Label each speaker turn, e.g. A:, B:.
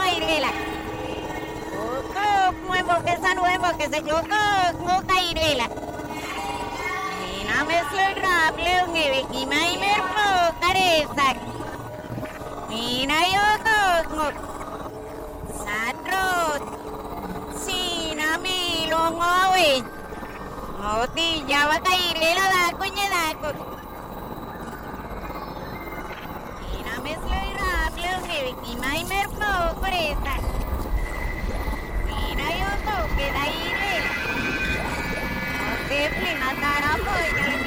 A: irela. Muevo que se yo nunca irela. Mina me slurable un y mai merpo careza. Mina yo Sadro Sina mi lo ngowe. Ngoti jawa ka irela da kunya da ko. Mina me slurable un y mai merpo careza. Mina yo que da irela. Oke, plina tarap